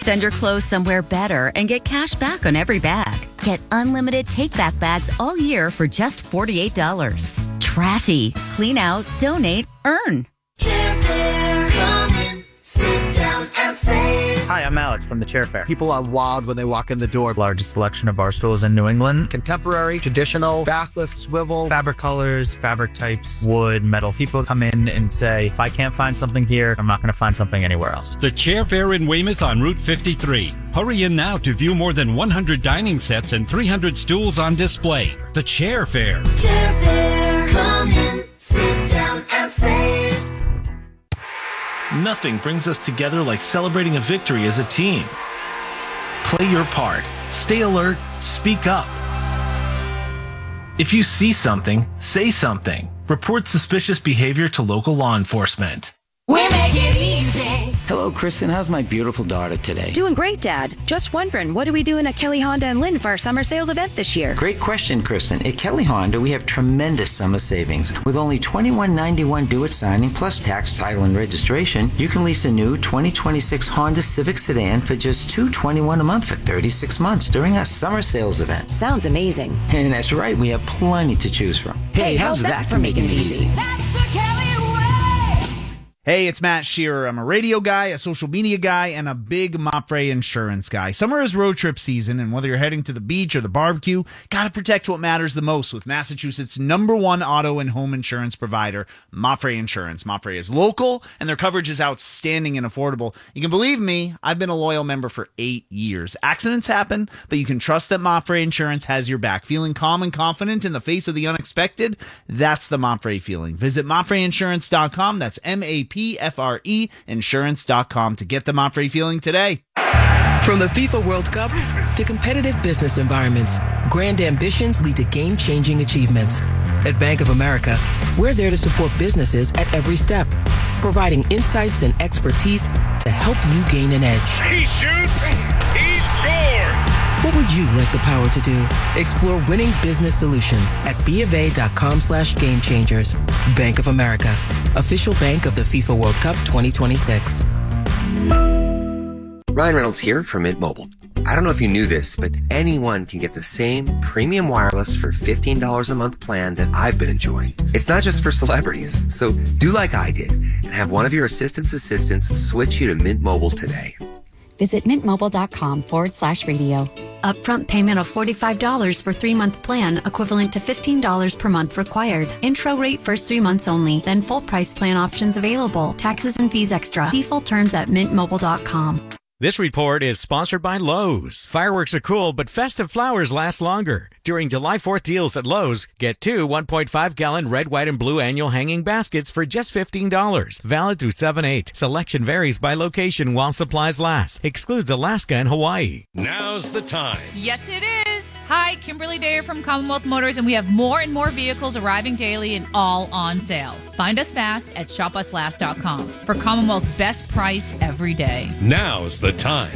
Send your clothes somewhere better and get cash back on every bag. Get unlimited take-back bags all year for just $48. Trashy. Clean out, donate, earn. Chairfair, come in, sit down and save. Hi, I'm Alex from the Chair Fair. People are wild when they walk in the door. Largest selection of bar stools in New England. Contemporary, traditional, backless, swivel. Fabric colors, fabric types, wood, metal. People come in and say, if I can't find something here, I'm not going to find something anywhere else. The Chair Fair in Weymouth on Route 53. Hurry in now to view more than 100 dining sets and 300 stools on display. The Chair Fair. Chair Fair, come in, sit down and save. Nothing brings us together like celebrating a victory as a team. Play your part. Stay alert. Speak up. If you see something, say something. Report suspicious behavior to local law enforcement. We make it easy. Hello, Kristen. How's my beautiful daughter today? Doing great, Dad. Just wondering, what are we doing at Kelly Honda and Lynn for our summer sales event this year? Great question, Kristen. At Kelly Honda, we have tremendous summer savings. With only $21.91 due at signing, plus tax, title, and registration, you can lease a new 2026 Honda Civic sedan for just $221 a month for 36 months during our summer sales event. Sounds amazing. And that's right, we have plenty to choose from. Hey, how's that for making it easy? That's the Kelly way. Hey, it's Matt Shearer. I'm a radio guy, a social media guy, and a big Mapfre insurance guy. Summer is road trip season, and whether you're heading to the beach or the barbecue, gotta protect what matters the most with Massachusetts' #1 auto and home insurance provider, Mapfre Insurance. Mapfre is local, and their coverage is outstanding and affordable. You can believe me, I've been a loyal member for 8 years. Accidents happen, but you can trust that Mapfre Insurance has your back. Feeling calm and confident in the face of the unexpected? That's the Mapfre feeling. Visit MapfreInsurance.com. That's MAPFRE insurance.com to get the Mapfre feeling today. From the FIFA World Cup to competitive business environments, grand ambitions lead to game-changing achievements. At Bank of America, we're there to support businesses at every step, providing insights and expertise to help you gain an edge. He shoots, he scores! What would you like the power to do? Explore winning business solutions at BofA.com/gamechangers. Bank of America, official bank of the FIFA World Cup 2026. Ryan Reynolds here from Mint Mobile. I don't know if you knew this, but anyone can get the same premium wireless for $15 a month plan that I've been enjoying. It's not just for celebrities, so do like I did and have one of your assistants switch you to Mint Mobile today. Visit mintmobile.com/radio. Upfront payment of $45 for 3-month plan, equivalent to $15 per month required. Intro rate first 3 months only, then full price plan options available. Taxes and fees extra. See full terms at mintmobile.com. This report is sponsored by Lowe's. Fireworks are cool, but festive flowers last longer. During July 4th deals at Lowe's, get 2 1.5-gallon red, white, and blue annual hanging baskets for just $15. Valid through 7/8. Selection varies by location while supplies last. Excludes Alaska and Hawaii. Now's the time. Yes, it is. Hi, Kimberly Dayer from Commonwealth Motors, and we have more and more vehicles arriving daily and all on sale. Find us fast at shopuslast.com for Commonwealth's best price every day. Now's the time.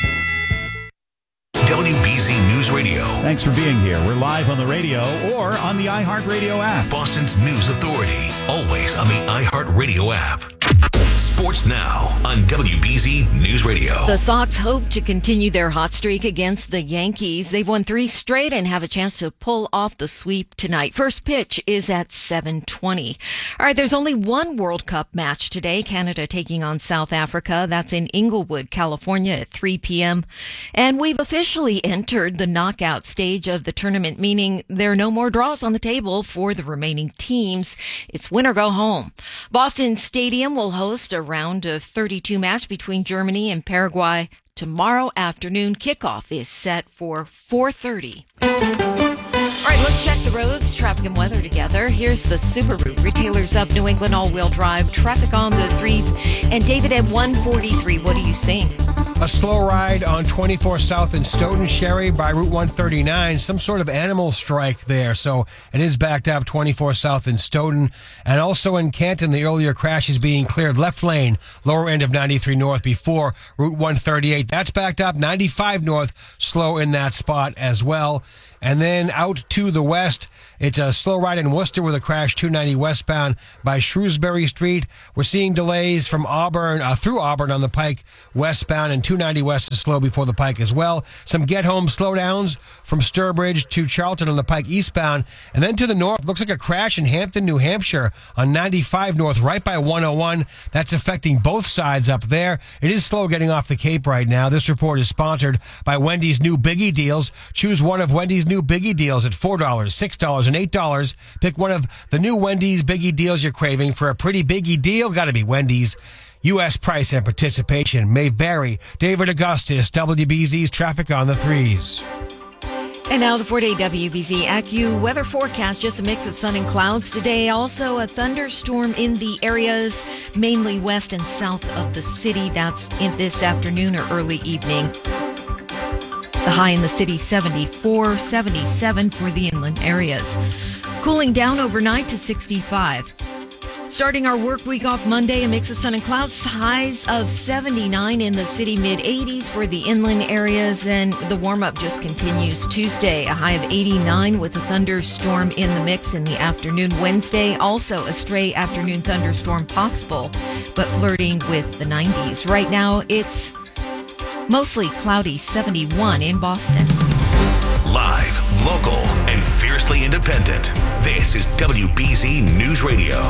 WBZ News Radio. Thanks for being here. We're live on the radio or on the iHeartRadio app. Boston's News Authority. Always on the iHeartRadio app. Sports now on WBZ News Radio. The Sox hope to continue their hot streak against the Yankees. They've won 3 straight and have a chance to pull off the sweep tonight. First pitch is at 7:20. All right, there's only one World Cup match today. Canada taking on South Africa. That's in Inglewood, California at 3 p.m. And we've officially entered the knockout stage of the tournament, meaning there are no more draws on the table for the remaining teams. It's win or go home. Boston Stadium will host a round of 32 match between Germany and Paraguay tomorrow afternoon. Kickoff is set for 4:30. All right, let's check the roads, traffic and weather together. Here's the Subaru Retailers of New England all-wheel drive. Traffic on the 3s. And David at 143, what are you seeing? A slow ride on 24 South in Stoughton, Sherry, by Route 139. Some sort of animal strike there, so it is backed up 24 South in Stoughton. And also in Canton, the earlier crash is being cleared. Left lane, lower end of 93 North before Route 138. That's backed up. 95 North, slow in that spot as well. And then out to the west, it's a slow ride in Worcester with a crash 290 westbound by Shrewsbury Street. We're seeing delays from Auburn, through Auburn on the Pike westbound and 290 west is slow before the Pike as well. Some get-home slowdowns from Sturbridge to Charlton on the Pike eastbound. And then to the north, looks like a crash in Hampton, New Hampshire on 95 north, right by 101. That's affecting both sides up there. It is slow getting off the Cape right now. This report is sponsored by Wendy's new Biggie Deals. Choose one of Wendy's new Biggie Deals at $4, $6, and $8. Pick one of the new Wendy's Biggie Deals you're craving. For a pretty biggie deal, gotta be Wendy's. U.S. price and participation may vary. David Augustus, WBZ's traffic on the 3s. And now the 4-day WBZ AccuWeather forecast, just a mix of sun and clouds today. Also a thunderstorm in the areas mainly west and south of the city. That's in this afternoon or early evening. The high in the city 74, 77 for the inland areas. Cooling down overnight to 65. Starting our work week off Monday, a mix of sun and clouds, highs of 79 in the city, mid-80s for the inland areas, and the warm-up just continues. Tuesday, a high of 89 with a thunderstorm in the mix in the afternoon. Wednesday, also a stray afternoon thunderstorm possible, but flirting with the 90s. Right now, it's mostly cloudy, 71 in Boston. Live, local, and fiercely independent. This is WBZ News Radio.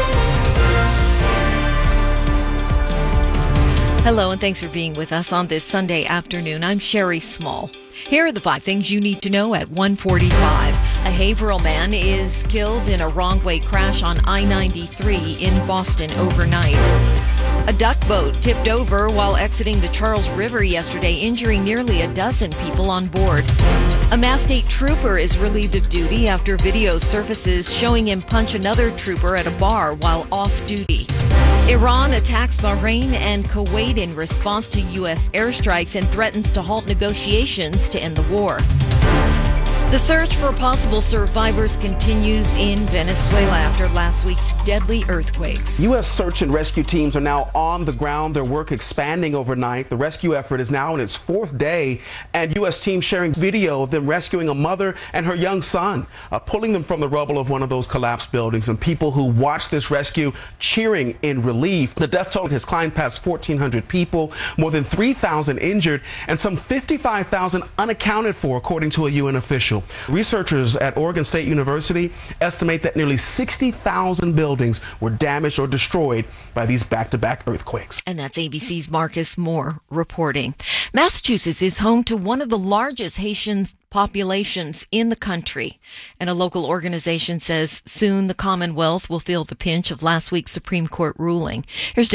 Hello, and thanks for being with us on this Sunday afternoon. I'm Sherry Small. Here are the 5 things you need to know at 1:45. A Haverhill man is killed in a wrong-way crash on I-93 in Boston overnight. A duck boat tipped over while exiting the Charles River yesterday, injuring nearly a dozen people on board. A Mass State trooper is relieved of duty after video surfaces showing him punch another trooper at a bar while off duty. Iran attacks Bahrain and Kuwait in response to U.S. airstrikes and threatens to halt negotiations to end the war. The search for possible survivors continues in Venezuela after last week's deadly earthquakes. U.S. search and rescue teams are now on the ground, their work expanding overnight. The rescue effort is now in its 4th day, and U.S. teams sharing video of them rescuing a mother and her young son, pulling them from the rubble of one of those collapsed buildings, and people who watched this rescue cheering in relief. The death toll has climbed past 1,400 people, more than 3,000 injured, and some 55,000 unaccounted for, according to a UN official. Researchers at Oregon State University estimate that nearly 60,000 buildings were damaged or destroyed by these back-to-back earthquakes. And that's ABC's Marcus Moore reporting. Massachusetts is home to one of the largest Haitian populations in the country. And a local organization says soon the Commonwealth will feel the pinch of last week's Supreme Court ruling. Here's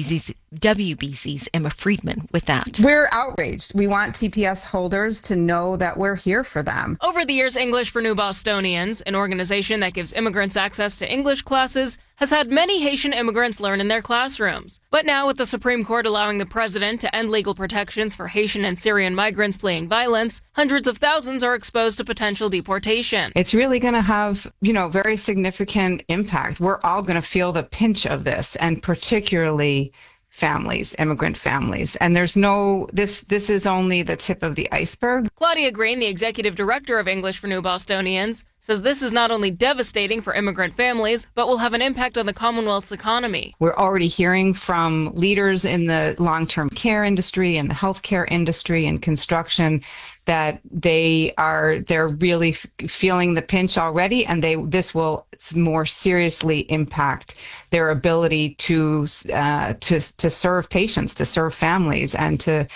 WBZ's Emma Friedman with that. We're outraged. We want TPS holders to know that we're here for them. Over the years, English for New Bostonians, an organization that gives immigrants access to English classes, has had many Haitian immigrants learn in their classrooms. But now with the Supreme Court allowing the president to end legal protections for Haitian and Syrian migrants fleeing violence, hundreds of thousands are exposed to potential deportation. It's really going to have, very significant impact. We're all going to feel the pinch of this, and particularly families, immigrant families. And there's this is only the tip of the iceberg. Claudia Green, the executive director of English for New Bostonians, says this is not only devastating for immigrant families, but will have an impact on the Commonwealth's economy. We're already hearing from leaders in the long-term care industry and the healthcare industry and construction that they're really feeling the pinch already, and this will more seriously impact their ability to serve patients, to serve families, and to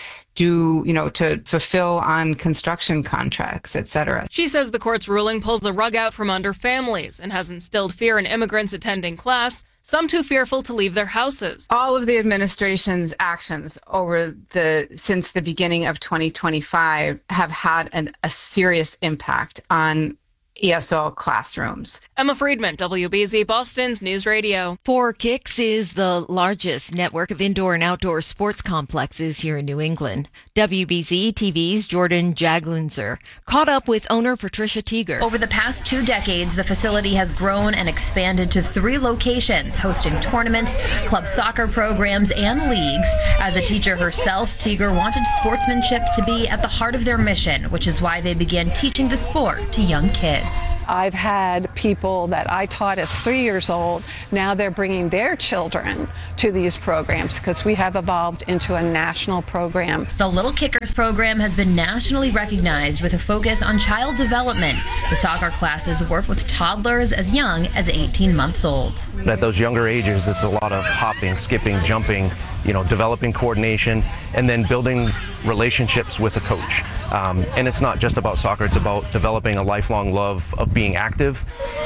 to fulfill on construction contracts, etc. She says the court's ruling pulls the rug out from under families and has instilled fear in immigrants attending class, some too fearful to leave their houses. All of the administration's actions since the beginning of 2025 have had a serious impact on ESL classrooms. Emma Friedman, WBZ Boston's News Radio. 4Kicks is the largest network of indoor and outdoor sports complexes here in New England. WBZ TV's Jordan Jaglinzer caught up with owner Patricia Teeger. Over the past 2 decades, the facility has grown and expanded to 3 locations, hosting tournaments, club soccer programs, and leagues. As a teacher herself, Teeger wanted sportsmanship to be at the heart of their mission, which is why they began teaching the sport to young kids. kids. I've had people that I taught as 3 years old, now they're bringing their children to these programs because we have evolved into a national program. The Little Kickers program has been nationally recognized with a focus on child development. The soccer classes work with toddlers as young as 18 months old. At those younger ages, it's a lot of hopping, skipping, jumping, developing coordination, and then building relationships with a coach. And it's not just about soccer, it's about developing a lifelong love of being active.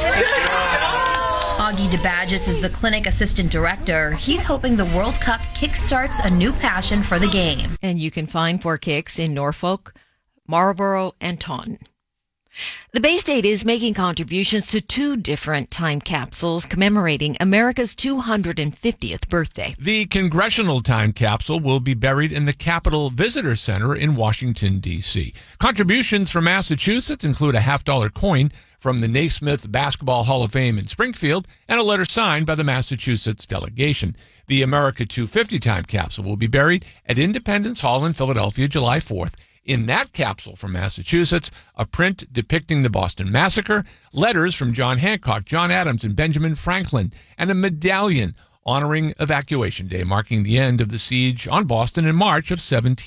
Augie DeBadges is the clinic assistant director. He's hoping the World Cup kickstarts a new passion for the game. And you can find 4 Kicks in Norfolk, Marlborough, and Taunton. The Bay State is making contributions to 2 different time capsules commemorating America's 250th birthday. The Congressional Time Capsule will be buried in the Capitol Visitor Center in Washington, D.C. Contributions from Massachusetts include a $50 coin from the Naismith Basketball Hall of Fame in Springfield and a letter signed by the Massachusetts delegation. The America 250 Time Capsule will be buried at Independence Hall in Philadelphia, July 4th. In that capsule from Massachusetts, a print depicting the Boston Massacre, letters from John Hancock, John Adams, and Benjamin Franklin, and a medallion honoring Evacuation Day, marking the end of the siege on Boston in March of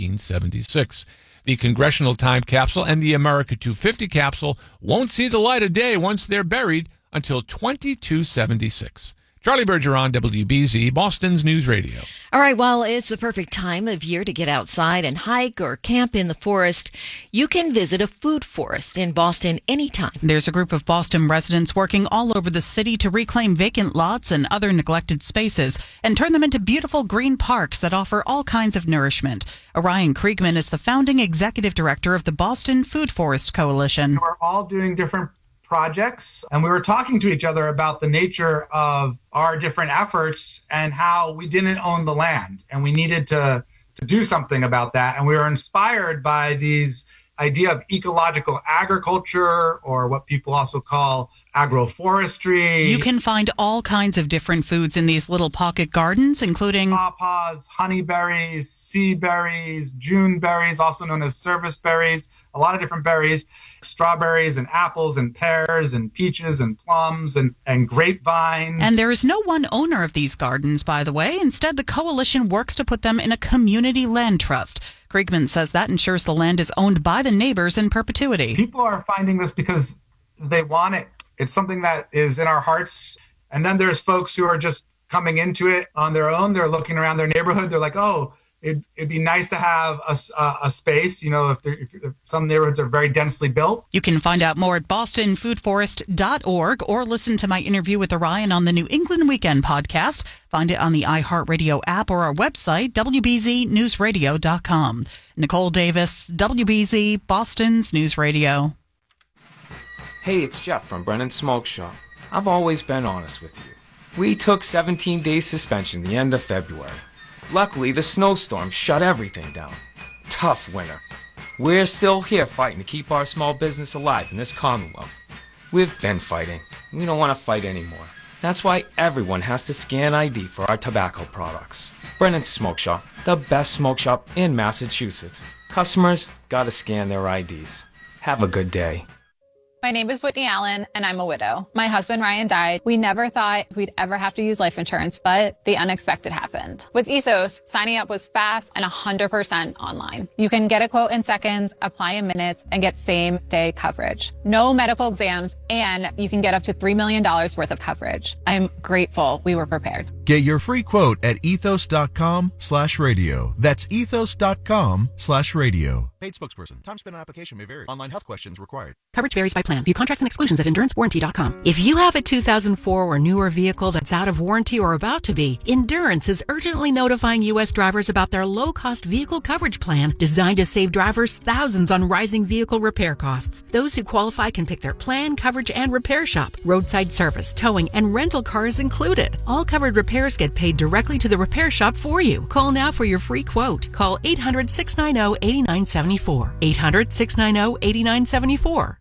1776. The Congressional Time Capsule and the America 250 Capsule won't see the light of day once they're buried until 2276. Charlie Bergeron, WBZ, Boston's News Radio. All right, well, it's the perfect time of year to get outside and hike or camp in the forest. You can visit a food forest in Boston anytime. There's a group of Boston residents working all over the city to reclaim vacant lots and other neglected spaces and turn them into beautiful green parks that offer all kinds of nourishment. Orion Kriegman is the founding executive director of the Boston Food Forest Coalition. We're all doing different projects, and we were talking to each other about the nature of our different efforts and how we didn't own the land, and we needed to do something about that. And we were inspired by these idea of ecological agriculture, or what people also call agroforestry. You can find all kinds of different foods in these little pocket gardens, including pawpaws, honeyberries, sea berries, June berries, also known as service berries, a lot of different berries, strawberries and apples and pears and peaches and plums and grapevines. And there is no one owner of these gardens, by the way. Instead, the coalition works to put them in a community land trust. Kriegman says that ensures the land is owned by the neighbors in perpetuity. People are finding this because they want it. It's something that is in our hearts. And then there's folks who are just coming into it on their own. They're looking around their neighborhood. They're like, oh, it'd be nice to have a space, if some neighborhoods are very densely built. You can find out more at bostonfoodforest.org or listen to my interview with Orion on the New England Weekend podcast. Find it on the iHeartRadio app or our website, WBZNewsRadio.com. Nicole Davis, WBZ, Boston's News Radio. Hey, it's Jeff from Brennan Smoke Shop. I've always been honest with you. We took 17 days suspension the end of February. Luckily, the snowstorm shut everything down. Tough winter. We're still here fighting to keep our small business alive in this Commonwealth. We've been fighting. We don't want to fight anymore. That's why everyone has to scan ID for our tobacco products. Brennan Smoke Shop, the best smoke shop in Massachusetts. Customers gotta scan their IDs. Have a good day. My name is Whitney Allen, and I'm a widow. My husband, Ryan, died. We never thought we'd ever have to use life insurance, but the unexpected happened. With Ethos, signing up was fast and 100% online. You can get a quote in seconds, apply in minutes, and get same-day coverage. No medical exams, and you can get up to $3 million worth of coverage. I'm grateful we were prepared. Get your free quote at ethos.com/radio. That's ethos.com/radio. Paid spokesperson. Time spent on application may vary. Online health questions required. Coverage varies by plan. View contracts and exclusions at endurancewarranty.com. If you have a 2004 or newer vehicle that's out of warranty or about to be, Endurance is urgently notifying U.S. drivers about their low-cost vehicle coverage plan designed to save drivers thousands on rising vehicle repair costs. Those who qualify can pick their plan, coverage, and repair shop. Roadside service, towing, and rental cars included. All covered repairs get paid directly to the repair shop for you. Call now for your free quote. Call 800-690-8974. 800-690-8974.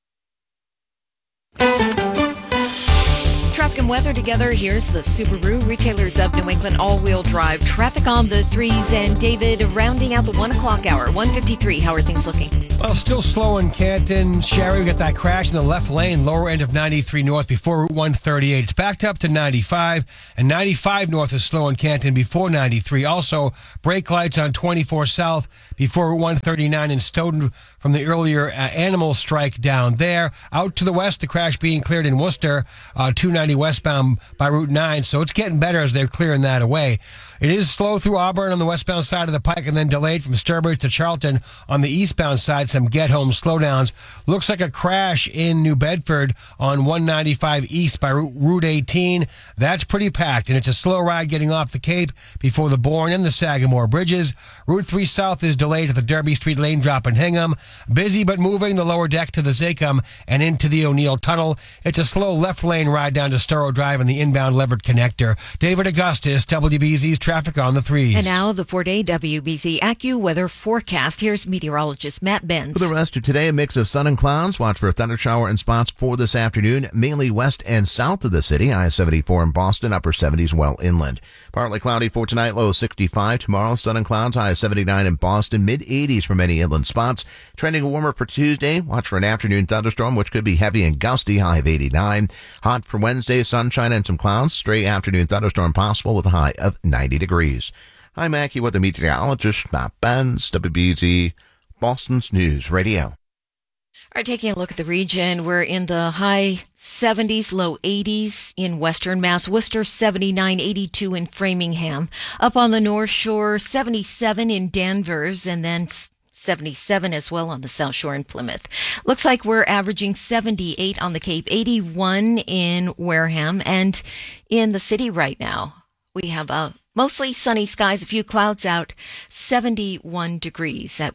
Traffic and weather together. Here's the Subaru Retailers of New England all-wheel drive. Traffic on the 3s, and David rounding out the 1 o'clock hour. 1:53. How are things looking? Well, still slow in Canton. Sherry, we got that crash in the left lane, lower end of 93 North before Route 138. It's backed up to 95, and 95 North is slow in Canton before 93. Also, brake lights on 24 South before Route 139 in Stoughton from the earlier animal strike down there. Out to the west, the crash being cleared in Worcester, 290 westbound by Route 9, so it's getting better as they're clearing that away. It is slow through Auburn on the westbound side of the pike and then delayed from Sturbridge to Charlton on the eastbound side. Some get-home slowdowns. Looks like a crash in New Bedford on 195 east by Route 18. That's pretty packed, and it's a slow ride getting off the Cape before the Bourne and the Sagamore bridges. Route 3 south is delayed at the Derby Street lane drop in Hingham. Busy but moving the lower deck to the Zachem and into the O'Neill Tunnel. It's a slow left lane ride down to Storrow Drive and the inbound Leverett connector. David Augustus, WBZ's traffic on the 3s. And now the 4-day WBZ AccuWeather forecast. Here's meteorologist Matt Benz. For the rest of today, a mix of sun and clouds. Watch for a thunder shower and spots for this afternoon, mainly west and south of the city. High 74 in Boston, upper 70s well inland. Partly cloudy for tonight, low 65. Tomorrow, sun and clouds, high 79 in Boston, mid 80s for many inland spots. Trending warmer for Tuesday. Watch for an afternoon thunderstorm, which could be heavy and gusty, high of 89. Hot for Wednesday, sunshine and some clouds. Stray afternoon thunderstorm possible with a high of 90 degrees. I'm AccuWeather meteorologist Matt Benz, WBZ, Boston's News Radio. All right, taking a look at the region, we're in the high 70s, low 80s in western Mass. Worcester, 79, 82 in Framingham. Up on the North Shore, 77 in Danvers, and then 77 as well on the South Shore in Plymouth. Looks like we're averaging 78 on the Cape, 81 in Wareham, and in the city right now, we have mostly sunny skies, a few clouds out, 71 degrees at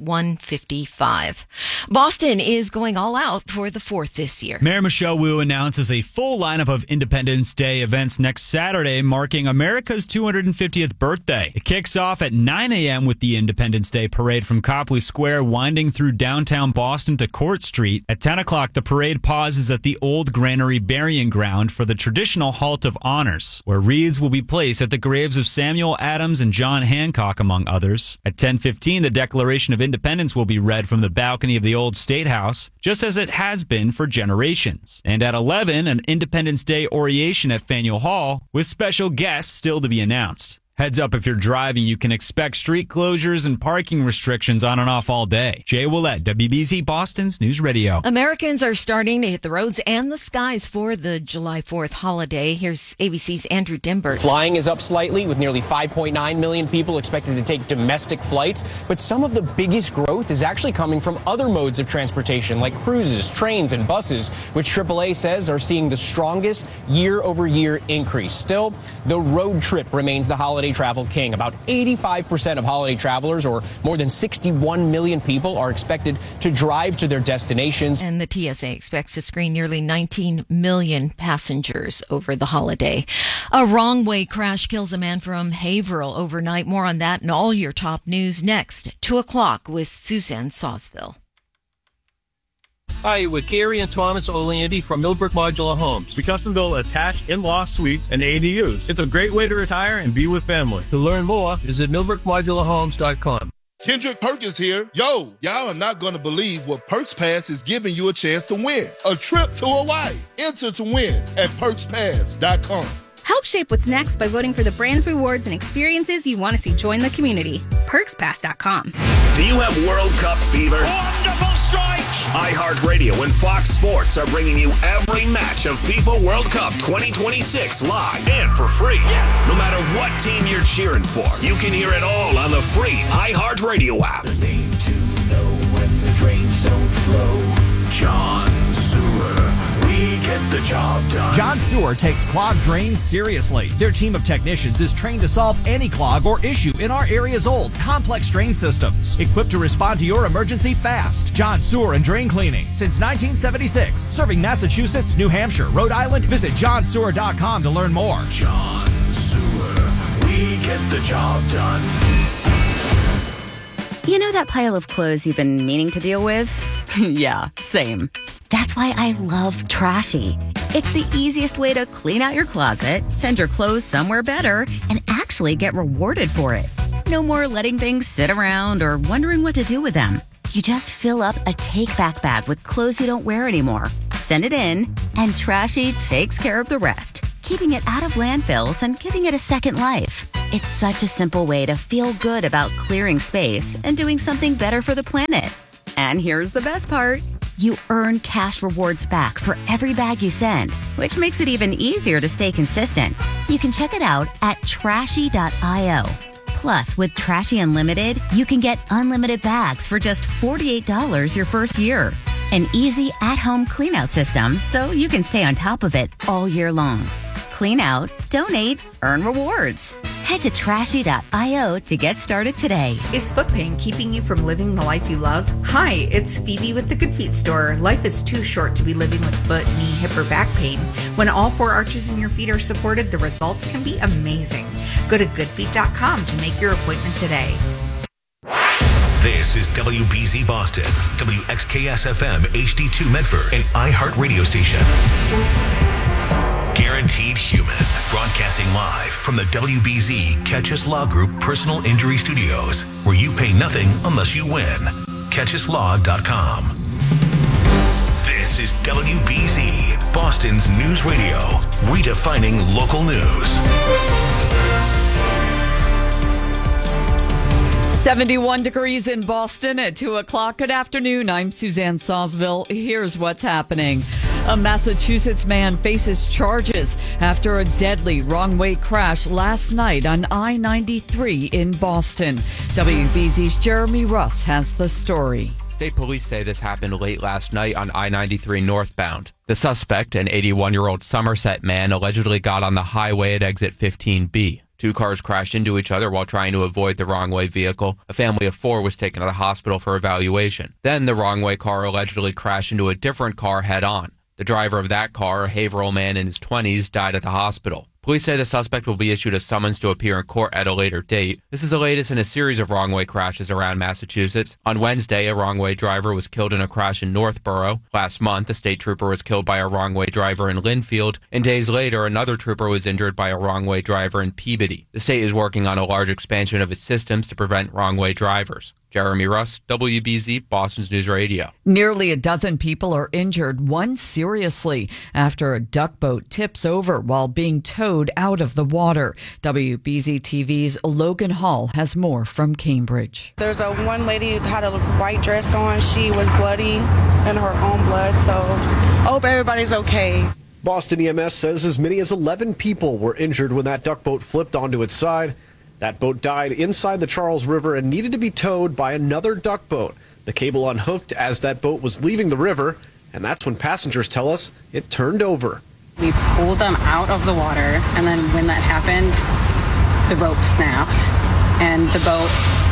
155. Boston is going all out for the 4th this year. Mayor Michelle Wu announces a full lineup of Independence Day events next Saturday, marking America's 250th birthday. It kicks off at 9 a.m. with the Independence Day Parade from Copley Square, winding through downtown Boston to Court Street. At 10 o'clock, the parade pauses at the Old Granary Burying Ground for the traditional Halt of Honors, where wreaths will be placed at the graves of Samuel Adams and John Hancock, among others. At 10:15, the Declaration of Independence will be read from the balcony of the old State House, just as it has been for generations. And at 11, an Independence Day oration at Faneuil Hall, with special guests still to be announced. Heads up, if you're driving, you can expect street closures and parking restrictions on and off all day. Jay Willett, WBZ Boston's News Radio. Americans are starting to hit the roads and the skies for the July 4th holiday. Here's ABC's Andrew Dimbert. Flying is up slightly, with nearly 5.9 million people expected to take domestic flights. But some of the biggest growth is actually coming from other modes of transportation, like cruises, trains, and buses, which AAA says are seeing the strongest year-over-year increase. Still, the road trip remains the holiday travel king. About 85% of holiday travelers, or more than 61 million people, are expected to drive to their destinations. And the TSA expects to screen nearly 19 million passengers over the holiday. A wrong-way crash kills a man from Haverhill overnight. More on that and all your top news next. 2 o'clock with Suzanne Sawsville. Hi, with Gary and Thomas Oleandy from Millbrook Modular Homes. We custom build attached in-law suites and ADUs. It's a great way to retire and be with family. To learn more, visit millbrookmodularhomes.com. Kendrick Perkins here. Yo, y'all are not going to believe what Perks Pass is giving you a chance to win. A trip to Hawaii. Enter to win at perkspass.com. Help shape what's next by voting for the brands, rewards, and experiences you want to see join the community. PerksPass.com. Do you have World Cup fever? Wonderful strike! iHeartRadio and Fox Sports are bringing you every match of FIFA World Cup 2026 live and for free. Yes! No matter what team you're cheering for, you can hear it all on the free iHeartRadio app. The name to know when the trains don't flow. John Sewer. We get the job done. John Sewer takes clogged drains seriously. Their team of technicians is trained to solve any clog or issue in our area's old, complex drain systems. Equipped to respond to your emergency fast. John Sewer and Drain Cleaning. Since 1976. Serving Massachusetts, New Hampshire, Rhode Island. Visit johnsewer.com to learn more. John Sewer. We get the job done. You know that pile of clothes you've been meaning to deal with? Yeah, same. That's why I love Trashy. It's the easiest way to clean out your closet, send your clothes somewhere better, and actually get rewarded for it. No more letting things sit around or wondering what to do with them. You just fill up a take-back bag with clothes you don't wear anymore. Send it in, and Trashy takes care of the rest, keeping it out of landfills and giving it a second life. It's such a simple way to feel good about clearing space and doing something better for the planet. And here's the best part. You earn cash rewards back for every bag you send, which makes it even easier to stay consistent. You can check it out at trashy.io. Plus, with Trashy Unlimited, you can get unlimited bags for just $48 your first year. An easy at-home clean-out system so you can stay on top of it all year long. Clean out, donate, earn rewards. Head to trashy.io to get started today. Is foot pain keeping you from living the life you love? Hi, it's Phoebe with the Good Feet store. Life is too short to be living with foot, knee, hip, or back pain. When all four arches in your feet are supported, the results can be amazing. Go to goodfeet.com to make your appointment today. This is WBZ Boston, WXKS-FM HD2 Medford, an iHeart radio station. Guaranteed Human, broadcasting live from the WBZ Catchus Law Group Personal Injury Studios, where you pay nothing unless you win. CatchusLaw.com. This is WBZ, Boston's news radio, redefining local news. 71 degrees in Boston at 2 o'clock. Good afternoon. I'm Suzanne Sawsville. Here's what's happening. A Massachusetts man faces charges after a deadly wrong-way crash last night on I-93 in Boston. WBZ's Jeremy Russ has the story. State police say this happened late last night on I-93 northbound. The suspect, an 81-year-old Somerset man, allegedly got on the highway at exit 15B. Two cars crashed into each other while trying to avoid the wrong-way vehicle. A family of four was taken to the hospital for evaluation. Then the wrong-way car allegedly crashed into a different car head-on. The driver of that car, a Haverhill man in his 20s, died at the hospital. Police say the suspect will be issued a summons to appear in court at a later date. This is the latest in a series of wrong-way crashes around Massachusetts. On Wednesday, a wrong-way driver was killed in a crash in Northborough. Last month, a state trooper was killed by a wrong-way driver in Linfield. And days later, another trooper was injured by a wrong-way driver in Peabody. The state is working on a large expansion of its systems to prevent wrong-way drivers. Jeremy Russ, WBZ, Boston's News Radio. Nearly a dozen people are injured, one seriously, after a duck boat tips over while being towed out of the water. WBZ TV's Logan Hall has more from Cambridge. There's one lady who had a white dress on. She was bloody in her own blood, so I hope everybody's okay. Boston EMS says as many as 11 people were injured when that duck boat flipped onto its side. That boat died inside the Charles River and needed to be towed by another duck boat. The cable unhooked as that boat was leaving the river, and that's when passengers tell us it turned over. We pulled them out of the water, and then when that happened, the rope snapped, and the boat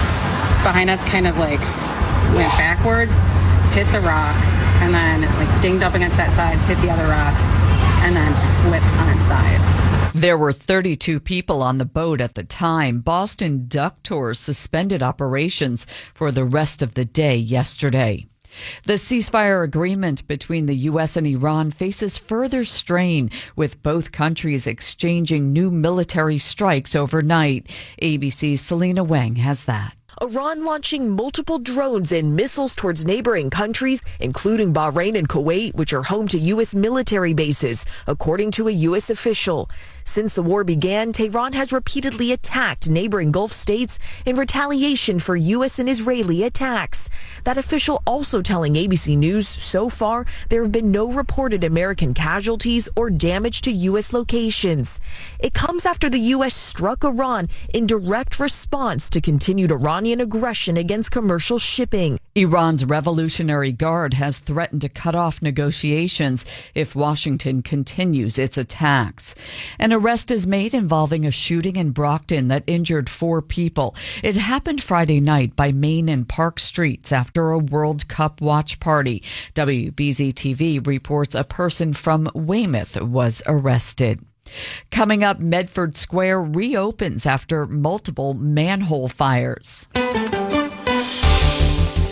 behind us kind of like went backwards, hit the rocks, and then like dinged up against that side, hit the other rocks, and then flipped on its side. There were 32 people on the boat at the time. Boston Duck Tours suspended operations for the rest of the day yesterday. The ceasefire agreement between the U.S. and Iran faces further strain, with both countries exchanging new military strikes overnight. ABC's Selena Wang has that. Iran launching multiple drones and missiles towards neighboring countries, including Bahrain and Kuwait, which are home to U.S. military bases, according to a U.S. official. Since the war began, Tehran has repeatedly attacked neighboring Gulf states in retaliation for U.S. and Israeli attacks. That official also telling ABC News, so far, there have been no reported American casualties or damage to U.S. locations. It comes after the U.S. struck Iran in direct response to continued Iranian aggression against commercial shipping. Iran's Revolutionary Guard has threatened to cut off negotiations if Washington continues its attacks. An arrest is made involving a shooting in Brockton that injured 4 people. It happened Friday night by Main and Park Streets after a World Cup watch party. WBZ TV reports a person from Weymouth was arrested. Coming up, Medford Square reopens after multiple manhole fires.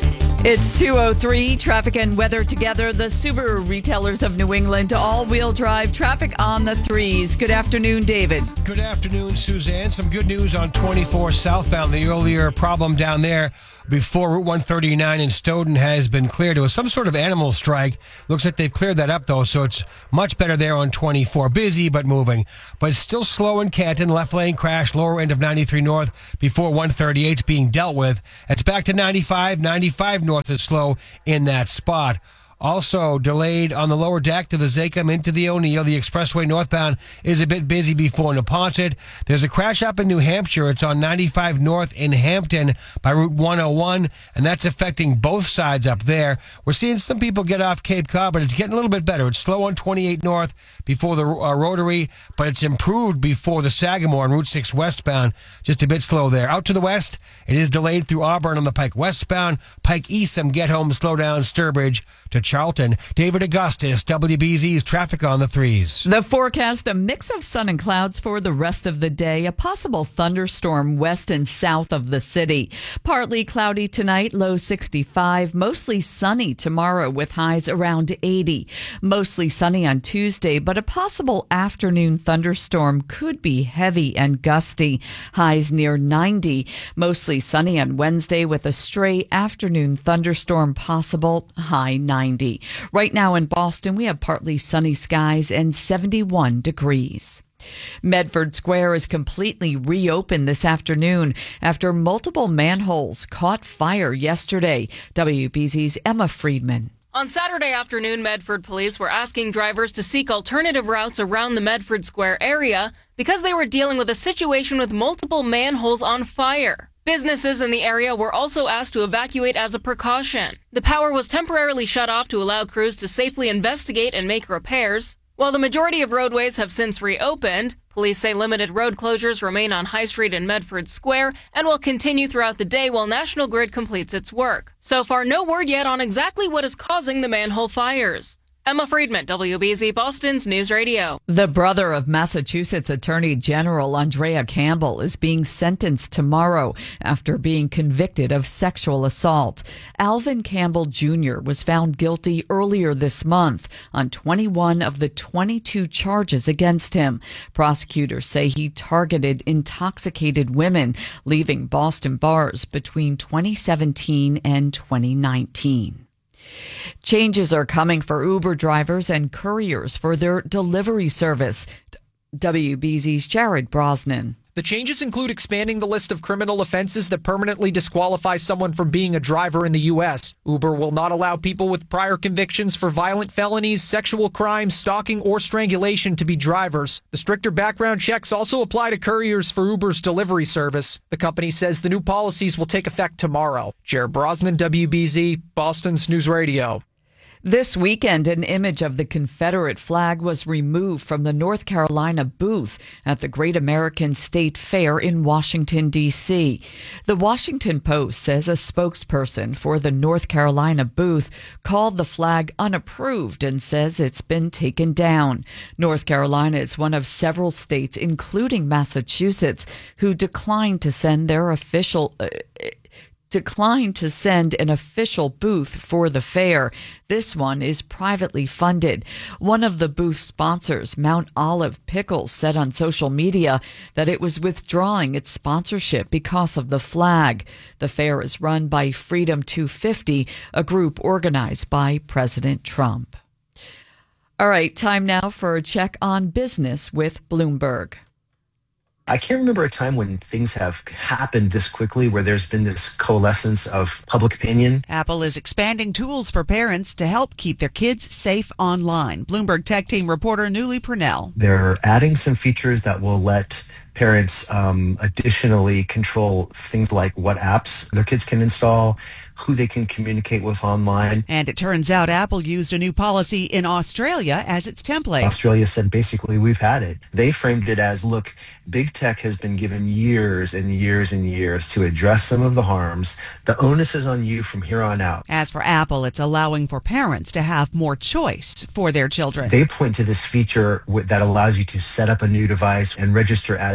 It's 2:03, traffic and weather together. The Subaru retailers of New England, all-wheel drive traffic on the threes. Good afternoon, David. Good afternoon, Suzanne. Some good news on 24 southbound. The earlier problem down there before Route 139 in Stoughton has been cleared. It was some sort of animal strike. Looks like they've cleared that up, though, so it's much better there on 24. Busy, but moving. But it's still slow in Canton. Left lane crash, lower end of 93 North before 138 is being dealt with. It's back to 95. 95 North is slow in that spot. Also delayed on the lower deck to the Zachem into the O'Neill. The expressway northbound is a bit busy before Neponset. There's a crash up in New Hampshire. It's on 95 North in Hampton by Route 101, and that's affecting both sides up there. We're seeing some people get off Cape Cod, but it's getting a little bit better. It's slow on 28 North before the Rotary, but it's improved before the Sagamore on Route 6 westbound. Just a bit slow there. Out to the west, it is delayed through Auburn on the Pike westbound. Pike east, some get home, slow down Sturbridge to Charlton. David Augustus, WBZ's traffic on the threes. The forecast, a mix of sun and clouds for the rest of the day. A possible thunderstorm west and south of the city. Partly cloudy tonight, low 65. Mostly sunny tomorrow with highs around 80. Mostly sunny on Tuesday, but a possible afternoon thunderstorm could be heavy and gusty. Highs near 90. Mostly sunny on Wednesday with a stray afternoon thunderstorm possible. High 90. Right now in Boston, we have partly sunny skies and 71 degrees. Medford Square is completely reopened this afternoon after multiple manholes caught fire yesterday. WBZ's Emma Friedman. On Saturday afternoon, Medford police were asking drivers to seek alternative routes around the Medford Square area because they were dealing with a situation with multiple manholes on fire. Businesses in the area were also asked to evacuate as a precaution. The power was temporarily shut off to allow crews to safely investigate and make repairs. While the majority of roadways have since reopened, police say limited road closures remain on High Street and Medford Square and will continue throughout the day while National Grid completes its work. So far, no word yet on exactly what is causing the manhole fires. Emma Friedman, WBZ Boston's News Radio. The brother of Massachusetts Attorney General Andrea Campbell is being sentenced tomorrow after being convicted of sexual assault. Alvin Campbell Jr. was found guilty earlier this month on 21 of the 22 charges against him. Prosecutors say he targeted intoxicated women leaving Boston bars between 2017 and 2019. Changes are coming for Uber drivers and couriers for their delivery service. WBZ's Jared Brosnan. The changes include expanding the list of criminal offenses that permanently disqualify someone from being a driver in the U.S. Uber will not allow people with prior convictions for violent felonies, sexual crimes, stalking, or strangulation to be drivers. The stricter background checks also apply to couriers for Uber's delivery service. The company says the new policies will take effect tomorrow. Jared Brosnan, WBZ, Boston's News Radio. This weekend, an image of the Confederate flag was removed from the North Carolina booth at the Great American State Fair in Washington, D.C. The Washington Post says a spokesperson for the North Carolina booth called the flag unapproved and says it's been taken down. North Carolina is one of several states, including Massachusetts, who declined to send an official booth for the fair. This one is privately funded. One of the booth sponsors, Mount Olive Pickles, said on social media that it was withdrawing its sponsorship because of the flag. The fair is run by Freedom 250, a group organized by President Trump. All right, time now for a check on business with Bloomberg. I can't remember a time when things have happened this quickly where there's been this coalescence of public opinion. Apple is expanding tools for parents to help keep their kids safe online. Bloomberg Tech Team reporter Newly Purnell. They're adding some features that will let parents additionally control things like what apps their kids can install, who they can communicate with online. And it turns out Apple used a new policy in Australia as its template. Australia said, basically, we've had it. They framed it as, look, big tech has been given years and years and years to address some of the harms. The onus is on you from here on out. As for Apple, it's allowing for parents to have more choice for their children. They point to this feature that allows you to set up a new device and register as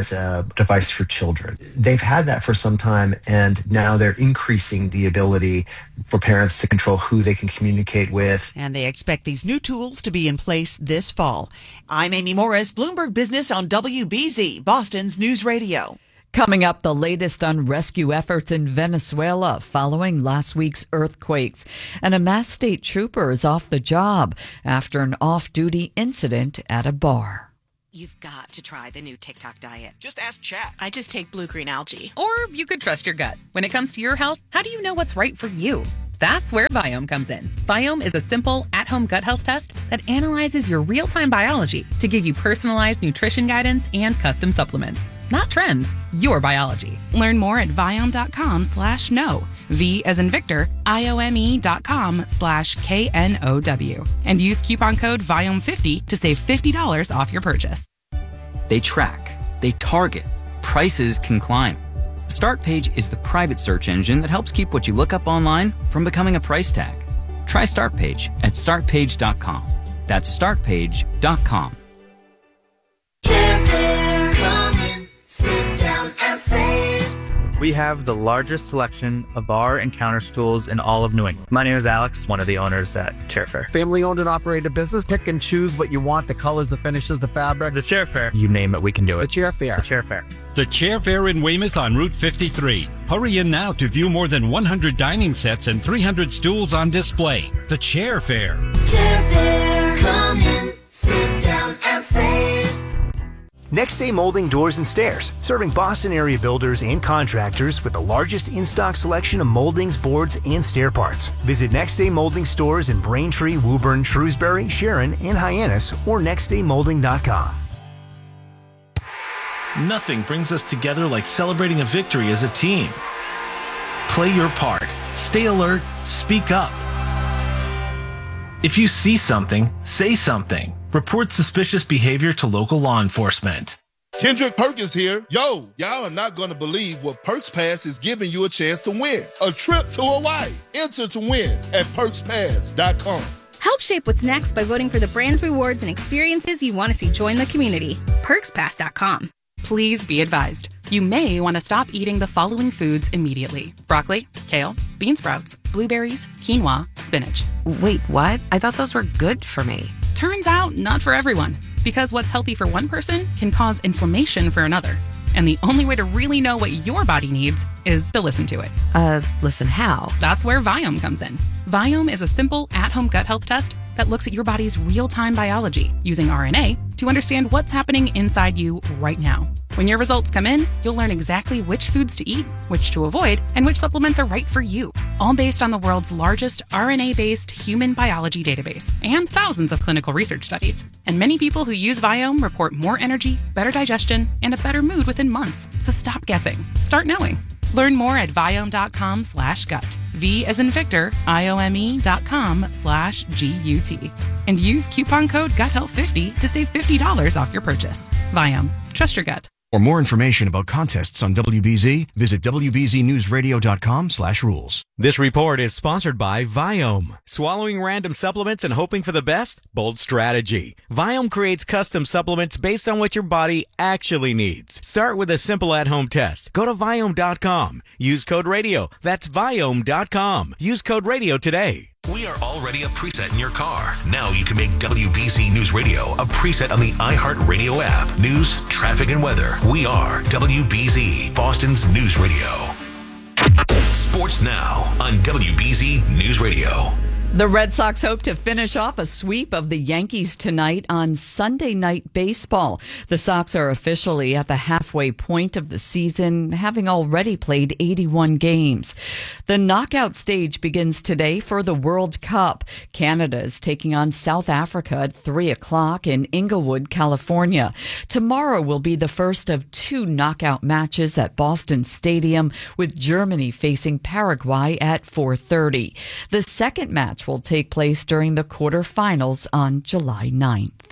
as a device for children. They've had that for some time, and now they're increasing the ability for parents to control who they can communicate with. And they expect these new tools to be in place this fall. I'm Amy Morris, Bloomberg Business on WBZ, Boston's News Radio. Coming up, the latest on rescue efforts in Venezuela following last week's earthquakes. And a mass state trooper is off the job after an off-duty incident at a bar. You've got to try the new TikTok diet. Just ask chat. I just take blue-green algae. Or you could trust your gut. When it comes to your health, how do you know what's right for you? That's where Viome comes in. Viome is a simple, at-home gut health test that analyzes your real-time biology to give you personalized nutrition guidance and custom supplements. Not trends, your biology. Learn more at Viome.com/know. V as in Victor, IOME.com/KNOW. And use coupon code Viome50 to save $50 off your purchase. They track, they target, prices can climb. Startpage is the private search engine that helps keep what you look up online from becoming a price tag. Try Startpage at startpage.com. That's startpage.com. Come in, sit down and save. We have the largest selection of bar and counter stools in all of New England. My name is Alex, one of the owners at Chairfair. Family owned and operated business. Pick and choose what you want, the colors, the finishes, the fabric. The Chairfair. You name it, we can do it. The Chairfair. The Chairfair. The Chairfair in Weymouth on Route 53. Hurry in now to view more than 100 dining sets and 300 stools on display. The Chairfair. Chairfair. Come in, sit down and save. Next Day Molding Doors and Stairs, serving Boston area builders and contractors with the largest in-stock selection of moldings, boards, and stair parts. Visit Next Day Molding stores in Braintree, Woburn, Shrewsbury, Sharon, and Hyannis, or nextdaymolding.com. Nothing brings us together like celebrating a victory as a team. Play your part. Stay alert. Speak up. If you see something, say something. Report suspicious behavior to local law enforcement. Kendrick Perkins here. Yo, y'all are not going to believe what Perks Pass is giving you a chance to win. A trip to Hawaii. Enter to win at PerksPass.com. Help shape what's next by voting for the brands, rewards, and experiences you want to see join the community. PerksPass.com. Please be advised. You may want to stop eating the following foods immediately: broccoli, kale, bean sprouts, blueberries, quinoa, spinach. Wait, what? I thought those were good for me. Turns out, not for everyone. Because what's healthy for one person can cause inflammation for another. And the only way to really know what your body needs is to listen to it. Listen how? That's where Viome comes in. Viome is a simple, at-home gut health test that looks at your body's real-time biology using RNA to understand what's happening inside you right now. When your results come in, you'll learn exactly which foods to eat, which to avoid, and which supplements are right for you. All based on the world's largest RNA-based human biology database and thousands of clinical research studies. And many people who use Viome report more energy, better digestion, and a better mood within months. So stop guessing. Start knowing. Learn more at Viome.com/gut. V as in Victor, IOME.com/GUT. And use coupon code GUTHEALTH50 to save $50 off your purchase. Viome. Trust your gut. For more information about contests on WBZ, visit WBZNewsRadio.com/rules. This report is sponsored by Viome. Swallowing random supplements and hoping for the best? Bold strategy. Viome creates custom supplements based on what your body actually needs. Start with a simple at-home test. Go to Viome.com. Use code radio. That's Viome.com. Use code radio today. We are already a preset in your car. Now you can make WBZ News Radio a preset on the iHeartRadio app. News, traffic, and weather. We are WBZ, Boston's News Radio. Sports now on WBZ News Radio. The Red Sox hope to finish off a sweep of the Yankees tonight on Sunday Night Baseball. The Sox are officially at the halfway point of the season, having already played 81 games. The knockout stage begins today for the World Cup. Canada is taking on South Africa at 3 o'clock in Inglewood, California. Tomorrow will be the first of 2 knockout matches at Boston Stadium, with Germany facing Paraguay at 4:30. The second match will take place during the quarterfinals on July 9th.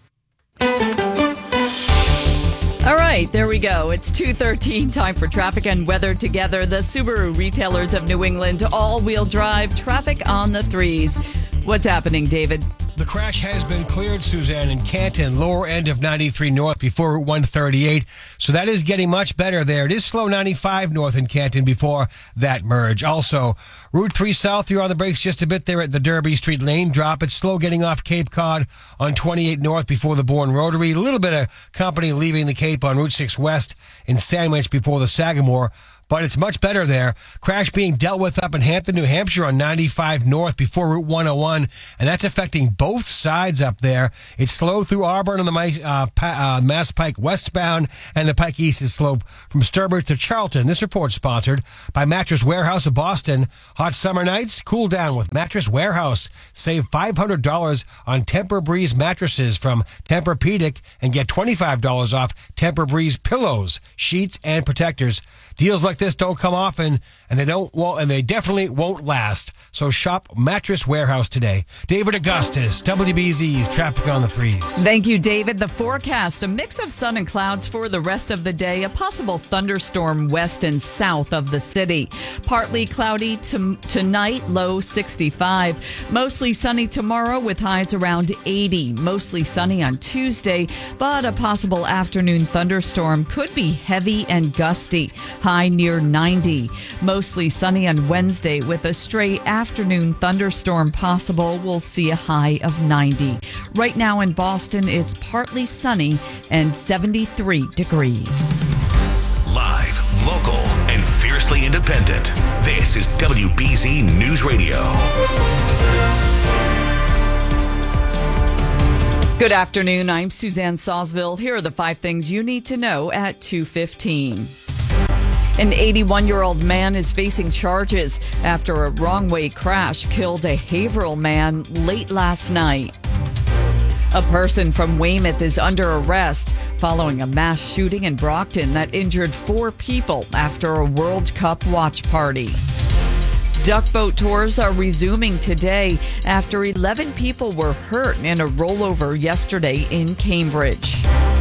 All right, there we go. It's 2:13, time for traffic and weather together. The Subaru retailers of New England, all-wheel drive, traffic on the 3s. What's happening, David? The crash has been cleared, Suzanne, in Canton, lower end of 93 North before Route 138. So that is getting much better there. It is slow 95 North in Canton before that merge. Also, Route 3 South, you're on the brakes just a bit there at the Derby Street lane drop. It's slow getting off Cape Cod on 28 North before the Bourne Rotary. A little bit of company leaving the Cape on Route 6 West in Sandwich before the Sagamore. But it's much better there. Crash being dealt with up in Hampton, New Hampshire on 95 North before Route 101, and that's affecting both sides up there. It's slow through Auburn on the Mass Pike westbound, and the Pike East is slow from Sturbridge to Charlton. This report sponsored by Mattress Warehouse of Boston. Hot summer nights, cool down with Mattress Warehouse. Save $500 on Tempur-Breeze mattresses from Tempur-Pedic and get $25 off Tempur-Breeze pillows, sheets, and protectors. Deals like this don't come often, and they definitely won't last. So shop Mattress Warehouse today. David Augustus, WBZ's Traffic on the Freeze. Thank you, David. The forecast, a mix of sun and clouds for the rest of the day. A possible thunderstorm west and south of the city. Partly cloudy tonight, low 65. Mostly sunny tomorrow with highs around 80. Mostly sunny on Tuesday, but a possible afternoon thunderstorm could be heavy and gusty. High near 90. Mostly sunny on Wednesday with a stray afternoon thunderstorm possible. We'll see a high of 90. Right now in Boston, it's partly sunny and 73 degrees. Live, local, and fiercely independent. This is WBZ News Radio. Good afternoon. I'm Suzanne Sawsville. Here are the 5 things you need to know at 2:15. An 81-year-old man is facing charges after a wrong-way crash killed a Haverhill man late last night. A person from Weymouth is under arrest following a mass shooting in Brockton that injured 4 people after a World Cup watch party. Duck boat tours are resuming today after 11 people were hurt in a rollover yesterday in Cambridge.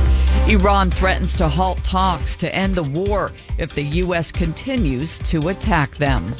Iran threatens to halt talks to end the war if the U.S. continues to attack them.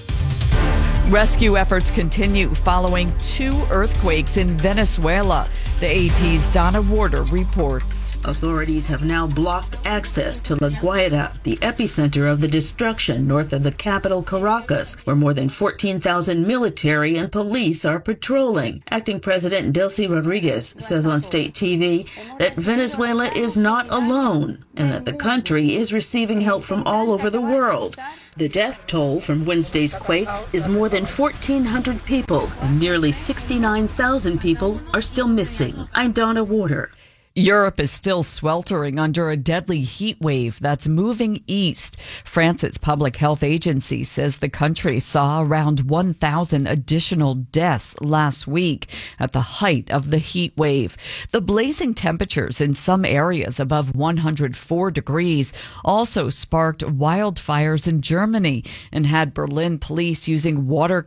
Rescue efforts continue following 2 earthquakes in Venezuela. The AP's Donna Warder reports. Authorities have now blocked access to La Guaira, the epicenter of the destruction north of the capital Caracas, where more than 14,000 military and police are patrolling. Acting President Delcy Rodriguez says on state TV that Venezuela is not alone and that the country is receiving help from all over the world. The death toll from Wednesday's quakes is more than 1,400 people, and nearly 69,000 people are still missing. I'm Donna Warder. Europe is still sweltering under a deadly heat wave that's moving east. France's public health agency says the country saw around 1,000 additional deaths last week at the height of the heat wave. The blazing temperatures in some areas above 104 degrees also sparked wildfires in Germany and had Berlin police using water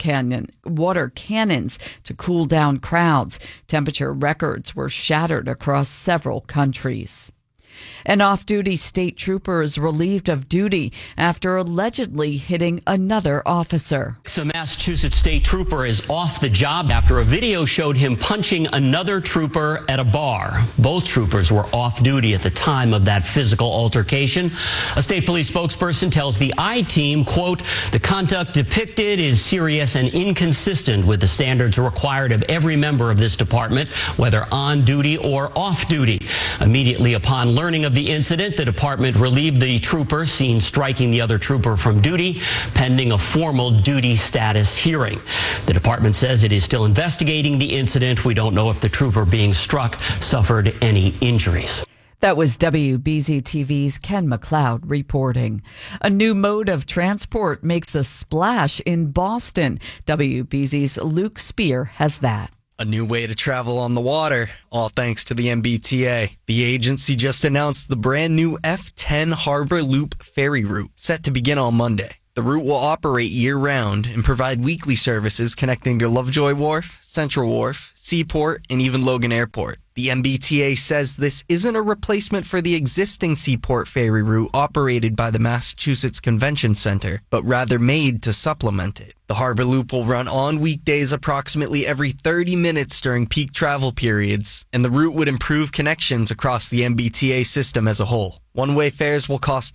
cannons to cool down crowds. Temperature records were shattered across several countries. An off-duty state trooper is relieved of duty after allegedly hitting another officer. A Massachusetts state trooper is off the job after a video showed him punching another trooper at a bar. Both troopers were off duty at the time of that physical altercation. A state police spokesperson tells the I-Team, quote, "The conduct depicted is serious and inconsistent with the standards required of every member of this department, whether on duty or off duty." Immediately upon learning of the incident, the department relieved the trooper seen striking the other trooper from duty, pending a formal duty status hearing. The department says it is still investigating the incident. We don't know if the trooper being struck suffered any injuries. That was WBZ-TV's Ken McLeod reporting. A new mode of transport makes a splash in Boston. WBZ's Luke Spear has that. A new way to travel on the water, all thanks to the MBTA. The agency just announced the brand new F10 Harbor Loop ferry route, set to begin on Monday. The route will operate year-round and provide weekly services connecting to Lovejoy Wharf, Central Wharf, Seaport, and even Logan Airport. The MBTA says this isn't a replacement for the existing Seaport ferry route operated by the Massachusetts Convention Center, but rather made to supplement it. The Harbor Loop will run on weekdays approximately every 30 minutes during peak travel periods, and the route would improve connections across the MBTA system as a whole. One-way fares will cost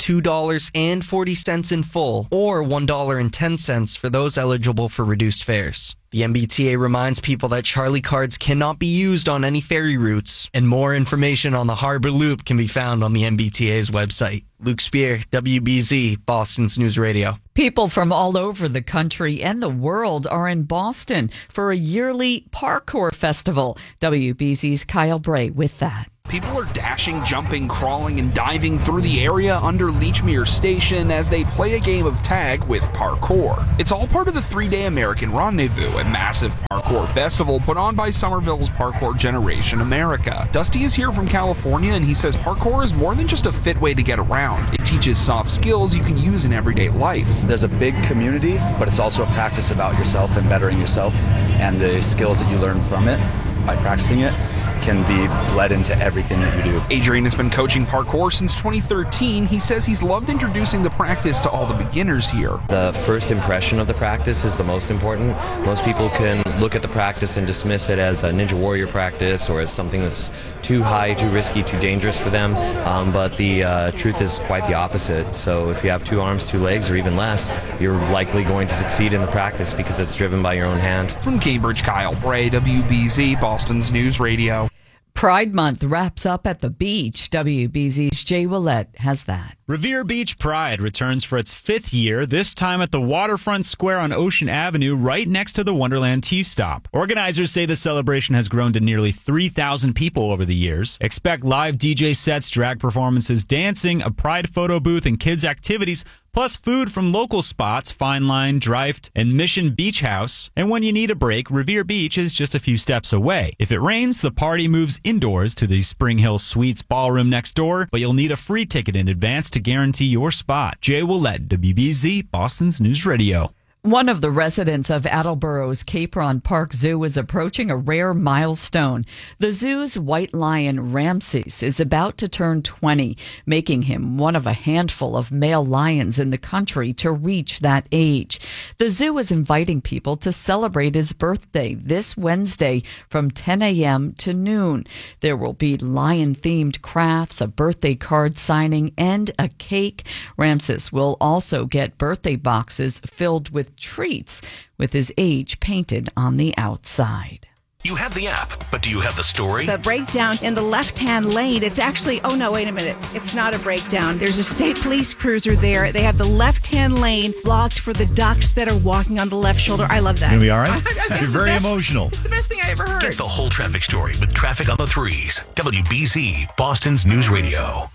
$2.40 in full, or $1.10 for those eligible for reduced fares. The MBTA reminds people that Charlie cards cannot be used on any ferry routes, and more information on the Harbor Loop can be found on the MBTA's website. Luke Spear, WBZ, Boston's News Radio. People from all over the country and the world are in Boston for a yearly parkour festival. WBZ's Kyle Bray with that. People are dashing, jumping, crawling, and diving through the area under Leechmere Station as they play a game of tag with parkour. It's all part of the 3-day American Rendezvous, a massive parkour festival put on by Somerville's Parkour Generation America. Dusty is here from California, and he says parkour is more than just a fit way to get around. It teaches soft skills you can use in everyday life. There's a big community, but it's also a practice about yourself and bettering yourself, and the skills that you learn from it by practicing it can be led into everything that you do. Adrian has been coaching parkour since 2013. He says he's loved introducing the practice to all the beginners here. The first impression of the practice is the most important. Most people can look at the practice and dismiss it as a Ninja Warrior practice or as something that's too high, too risky, too dangerous for them. But the truth is quite the opposite. So if you have 2 arms, 2 legs, or even less, you're likely going to succeed in the practice because it's driven by your own hand. From Cambridge, Kyle Bray, WBZ, Boston's News Radio. Pride Month wraps up at the beach. WBZ's Jay Willett has that. Revere Beach Pride returns for its 5th year, this time at the Waterfront Square on Ocean Avenue, right next to the Wonderland T-Stop. Organizers say the celebration has grown to nearly 3,000 people over the years. Expect live DJ sets, drag performances, dancing, a Pride photo booth, and kids' activities, plus food from local spots, Fine Line, Dreift, and Mission Beach House. And when you need a break, Revere Beach is just a few steps away. If it rains, the party moves indoors to the Spring Hill Suites ballroom next door, but you'll need a free ticket in advance to guarantee your spot. Jay Willett, WBZ, Boston's News Radio. One of the residents of Attleboro's Capron Park Zoo is approaching a rare milestone. The zoo's white lion, Ramses, is about to turn 20, making him one of a handful of male lions in the country to reach that age. The zoo is inviting people to celebrate his birthday this Wednesday from 10 a.m. to noon. There will be lion-themed crafts, a birthday card signing, and a cake. Ramses will also get birthday boxes filled with treats with his age painted on the outside. You have the app, but do you have the story? The breakdown in the left-hand lane, it's actually, oh no, wait a minute. It's not a breakdown. There's a state police cruiser there. They have the left-hand lane blocked for the ducks that are walking on the left shoulder. I love that. You'll be all right? You're very emotional. It's the best thing I ever heard. Get the whole traffic story with Traffic on the Threes. WBZ, Boston's News Radio.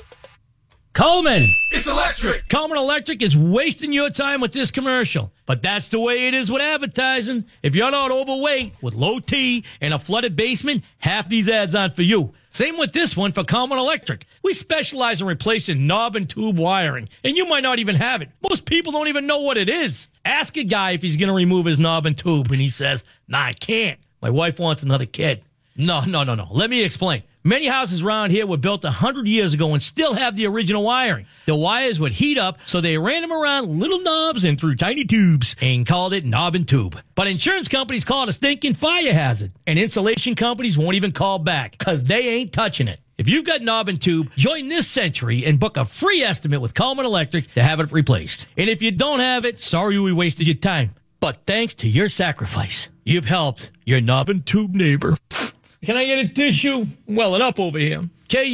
Coleman! It's electric! Coleman Electric is wasting your time with this commercial. But that's the way it is with advertising. If you're not overweight, with low T and a flooded basement, half these ads aren't for you. Same with this one for Coleman Electric. We specialize in replacing knob and tube wiring, and you might not even have it. Most people don't even know what it is. Ask a guy if he's going to remove his knob and tube, and he says, "Nah, I can't. My wife wants another kid." No. Let me explain. Many houses around here were built 100 years ago and still have the original wiring. The wires would heat up, so they ran them around little knobs and through tiny tubes and called it knob and tube. But insurance companies call it a stinking fire hazard, and insulation companies won't even call back because they ain't touching it. If you've got knob and tube, join this century and book a free estimate with Coleman Electric to have it replaced. And if you don't have it, sorry we wasted your time. But thanks to your sacrifice, you've helped your knob and tube neighbor. Can I get a tissue? Welling up over here.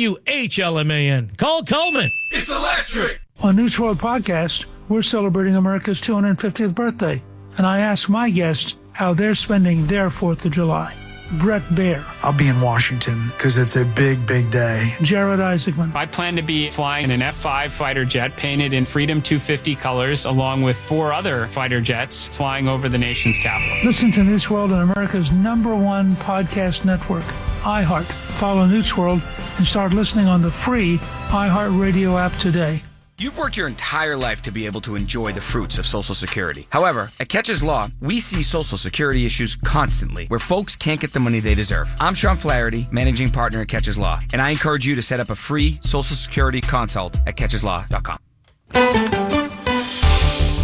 KUHLMAN. Call Coleman. It's electric. On News World Podcast, we're celebrating America's 250th birthday, and I asked my guests how they're spending their 4th of July. Brett Baer. I'll be in Washington because it's a big, big day. Jared Isaacman. I plan to be flying an F-5 fighter jet painted in Freedom 250 colors, along with 4 other fighter jets flying over the nation's capital. Listen to News World on America's #1 podcast network, iHeart. Follow News World and start listening on the free iHeart Radio app today. You've worked your entire life to be able to enjoy the fruits of Social Security. However, at Catches Law, we see Social Security issues constantly where folks can't get the money they deserve. I'm Sean Flaherty, managing partner at Catches Law, and I encourage you to set up a free Social Security consult at catcheslaw.com.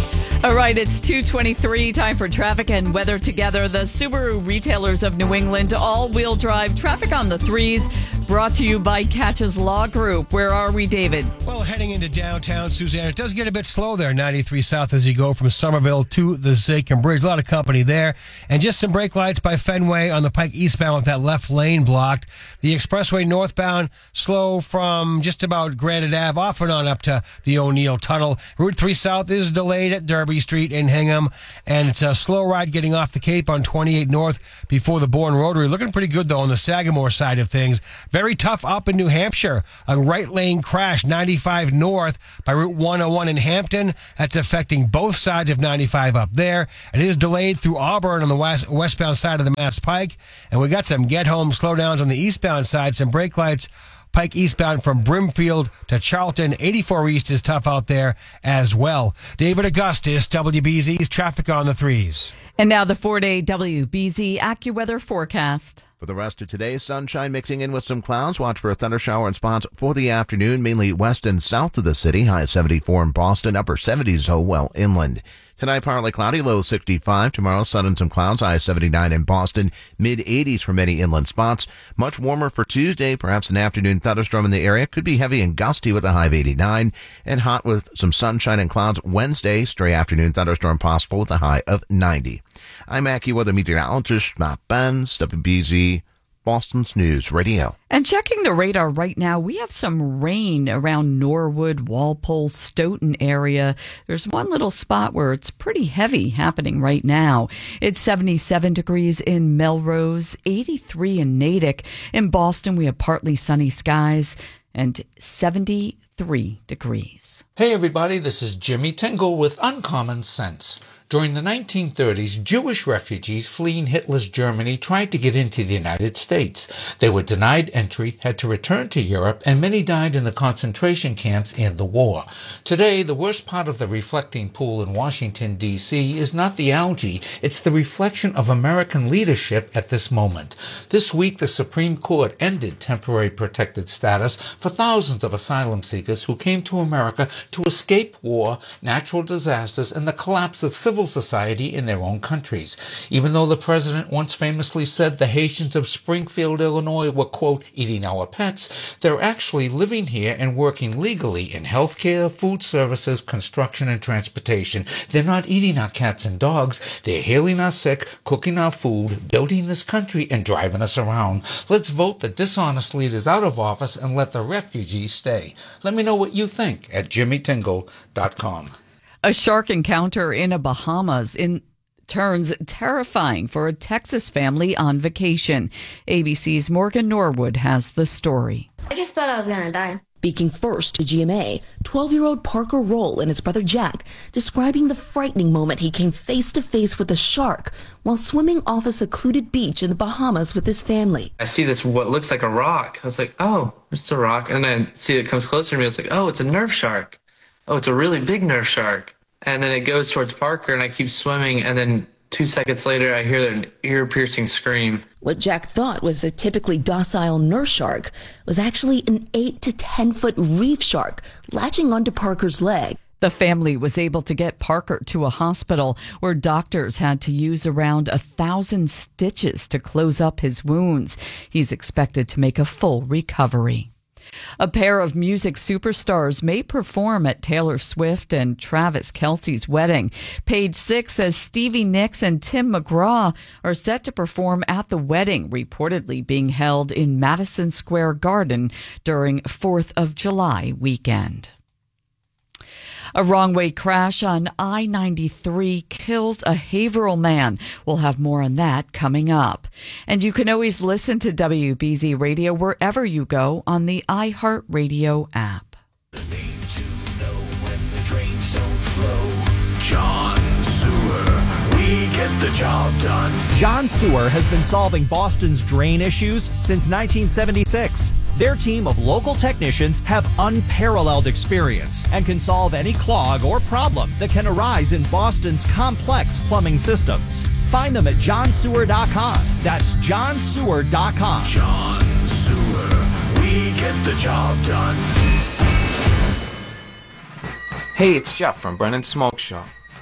All right, it's 2:23. Time for traffic and weather together. The Subaru retailers of New England, all-wheel drive traffic on the threes. Brought to you by Catches Law Group. Where are we, David? Well, heading into downtown, Suzanne, it does get a bit slow there, 93 south as you go from Somerville to the Zachem Bridge. A lot of company there. And just some brake lights by Fenway on the Pike eastbound with that left lane blocked. The expressway northbound, slow from just about Granite Ave off and on up to the O'Neill Tunnel. Route 3 south is delayed at Derby Street in Hingham. And it's a slow ride getting off the Cape on 28 north before the Bourne Rotary. Looking pretty good, though, on the Sagamore side of things. Very tough up in New Hampshire. A right lane crash, 95 north by Route 101 in Hampton. That's affecting both sides of 95 up there. It is delayed through Auburn on the westbound side of the Mass Pike. And we got some get-home slowdowns on the eastbound side, some brake lights. Pike eastbound from Brimfield to Charlton. 84 east is tough out there as well. David Augustus, WBZ's traffic on the threes. And now the 4-day WBZ AccuWeather forecast. For the rest of today, sunshine mixing in with some clouds. Watch for a thunder shower in spots for the afternoon, mainly west and south of the city. High 74 in Boston, upper 70s Howell inland. Tonight, partly cloudy, low 65. Tomorrow, sun and some clouds, high 79 in Boston, mid 80s for many inland spots. Much warmer for Tuesday, perhaps an afternoon thunderstorm in the area. Could be heavy and gusty with a high of 89. And hot with some sunshine and clouds Wednesday. Stray afternoon thunderstorm possible with a high of 90. I'm AccuWeather meteorologist Matt Benz, WBZ Boston's News Radio. And checking the radar right now, we have some rain around Norwood, Walpole, Stoughton area. There's one little spot where it's pretty heavy happening right now. It's 77 degrees in Melrose, 83 in Natick. In Boston, we have partly sunny skies and 73 degrees. Hey everybody, this is Jimmy Tingle with Uncommon Sense. During the 1930s, Jewish refugees fleeing Hitler's Germany tried to get into the United States. They were denied entry, had to return to Europe, and many died in the concentration camps and the war. Today, the worst part of the reflecting pool in Washington, D.C. is not the algae, it's the reflection of American leadership at this moment. This week, the Supreme Court ended temporary protected status for thousands of asylum seekers who came to America to escape war, natural disasters, and the collapse of civil society in their own countries. Even though the president once famously said the Haitians of Springfield, Illinois were, quote, eating our pets, they're actually living here and working legally in healthcare, food services, construction, and transportation. They're not eating our cats and dogs. They're healing our sick, cooking our food, building this country, and driving us around. Let's vote the dishonest leaders out of office and let the refugees stay. Let me know what you think at jimmytingle.com. A shark encounter in the Bahamas turns terrifying for a Texas family on vacation. ABC's Morgan Norwood has the story. I just thought I was going to die. Speaking first to GMA, 12-year-old Parker Roll and his brother Jack describing the frightening moment he came face-to-face with a shark while swimming off a secluded beach in the Bahamas with his family. I see this, what looks like a rock. I was like, oh, it's a rock. And then see it comes closer to me. I was like, oh, it's a Nerf shark. Oh, it's a really big Nerf shark. And then it goes towards Parker, and I keep swimming, and then 2 seconds later, I hear an ear-piercing scream. What Jack thought was a typically docile Nerf shark was actually an 8 to 10-foot reef shark latching onto Parker's leg. The family was able to get Parker to a hospital where doctors had to use around 1,000 stitches to close up his wounds. He's expected to make a full recovery. A pair of music superstars may perform at Taylor Swift and Travis Kelce's wedding. Page 6 says Stevie Nicks and Tim McGraw are set to perform at the wedding, reportedly being held in Madison Square Garden during 4th of July weekend. A wrong-way crash on I-93 kills a Haverhill man. We'll have more on that coming up. And you can always listen to WBZ Radio wherever you go on the iHeartRadio app. The name to know when the drains don't flow. John Sewer, we get the job done. John Sewer has been solving Boston's drain issues since 1976. Their team of local technicians have unparalleled experience and can solve any clog or problem that can arise in Boston's complex plumbing systems. Find them at johnsewer.com. That's johnsewer.com. John Sewer, we get the job done. Hey, it's Jeff from Brennan's Smoke Shop.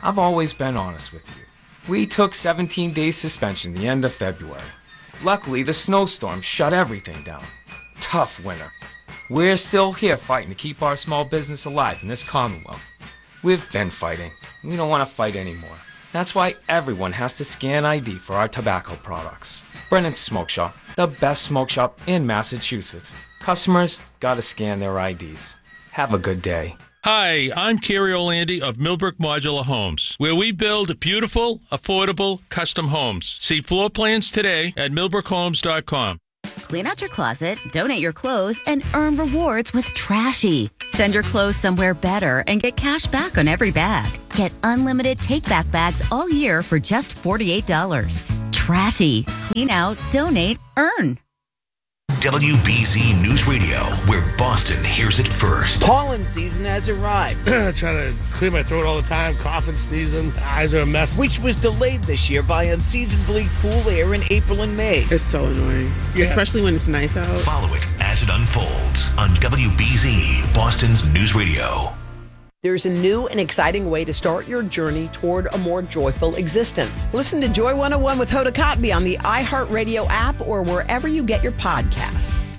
I've always been honest with you. We took 17 days suspension the end of February. Luckily, the snowstorm shut everything down. Tough winter. We're still here fighting to keep our small business alive in this Commonwealth. We've been fighting. We don't want to fight anymore. That's why everyone has to scan ID for our tobacco products. Brennan's Smoke Shop, the best smoke shop in Massachusetts. Customers gotta scan their IDs. Have a good day. Hi, I'm Kerry Orlandi of Millbrook Modular Homes, where we build beautiful, affordable, custom homes. See floor plans today at millbrookhomes.com. Clean out your closet, donate your clothes, and earn rewards with Trashy. Send your clothes somewhere better and get cash back on every bag. Get unlimited take-back bags all year for just $48. Trashy. Clean out, donate, earn. WBZ News Radio, where Boston hears it first. Pollen season has arrived. Trying to clear my throat all the time, coughing, sneezing, eyes are a mess. Which was delayed this year by unseasonably cool air in April and May. It's so annoying, especially when it's nice out. Follow it as it unfolds on WBZ, Boston's News Radio. There's a new and exciting way to start your journey toward a more joyful existence. Listen to Joy 101 with Hoda Kotb on the iHeartRadio app or wherever you get your podcasts.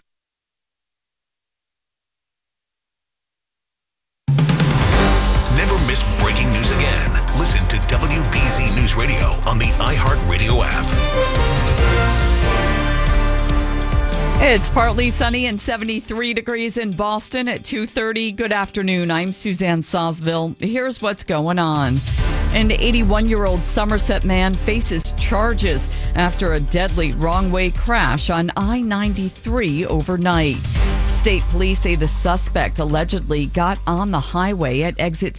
Never miss breaking news again. Listen to WBZ News Radio on the iHeartRadio app. It's partly sunny and 73 degrees in Boston at 2:30. Good afternoon. I'm Suzanne Sosville. Here's what's going on. An 81-year-old Somerset man faces charges after a deadly wrong-way crash on I-93 overnight. State police say the suspect allegedly got on the highway at exit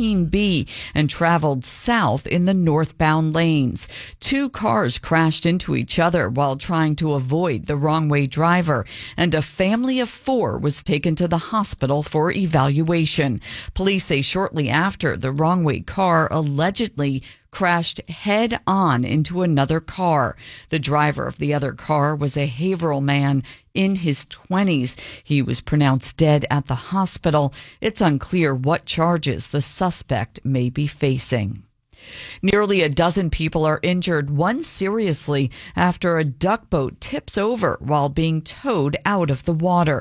15B and traveled south in the northbound lanes. Two cars crashed into each other while trying to avoid the wrong-way driver, and a family of four was taken to the hospital for evaluation. Police say shortly after, the wrong-way car allegedly crashed head-on into another car. The driver of the other car was a Haverhill man in his 20s. He was pronounced dead at the hospital. It's unclear what charges the suspect may be facing. Nearly a dozen people are injured, one seriously, after a duck boat tips over while being towed out of the water.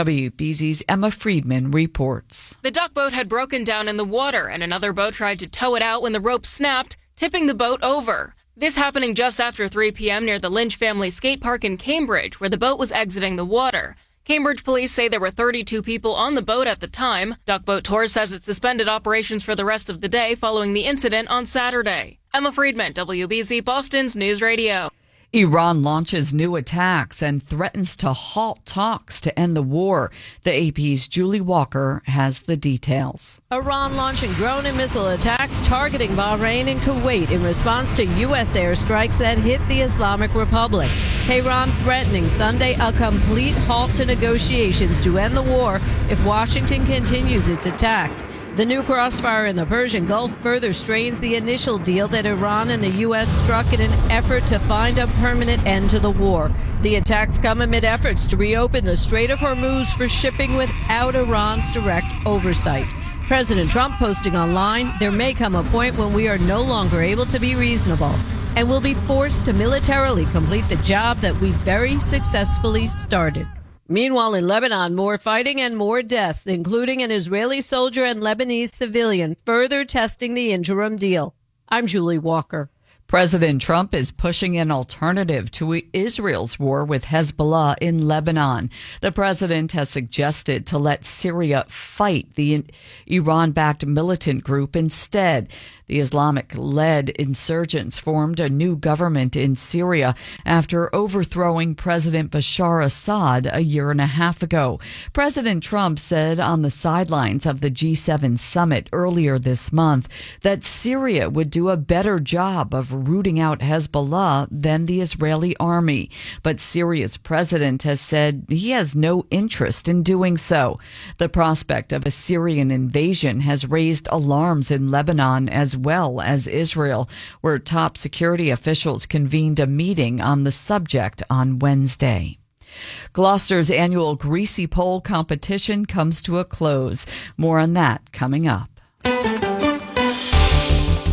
WBZ's Emma Friedman reports. The duck boat had broken down in the water, and another boat tried to tow it out when the rope snapped, tipping the boat over. This happening just after 3 p.m. near the Lynch Family Skate Park in Cambridge, where the boat was exiting the water. Cambridge police say there were 32 people on the boat at the time. Duck Boat Tours says it suspended operations for the rest of the day following the incident on Saturday. Emma Friedman, WBZ Boston's News Radio. Iran launches new attacks and threatens to halt talks to end the war. The AP's Julie Walker has the details. Iran launching drone and missile attacks targeting Bahrain and Kuwait in response to U.S. airstrikes that hit the Islamic Republic. Tehran threatening Sunday a complete halt to negotiations to end the war if Washington continues its attacks. The new crossfire in the Persian Gulf further strains the initial deal that Iran and the U.S. struck in an effort to find a permanent end to the war. The attacks come amid efforts to reopen the Strait of Hormuz for shipping without Iran's direct oversight. President Trump posting online, "There may come a point when we are no longer able to be reasonable and will be forced to militarily complete the job that we very successfully started." Meanwhile, in Lebanon, more fighting and more deaths, including an Israeli soldier and Lebanese civilian, further testing the interim deal. I'm Julie Walker. President Trump is pushing an alternative to Israel's war with Hezbollah in Lebanon. The president has suggested to let Syria fight the Iran-backed militant group instead. The Islamic-led insurgents formed a new government in Syria after overthrowing President Bashar Assad a year and a half ago. President Trump said on the sidelines of the G7 summit earlier this month that Syria would do a better job of rooting out Hezbollah than the Israeli army. But Syria's president has said he has no interest in doing so. The prospect of a Syrian invasion has raised alarms in Lebanon as well as Israel, where top security officials convened a meeting on the subject on Wednesday. Gloucester's annual Greasy Pole competition comes to a close. More on that coming up.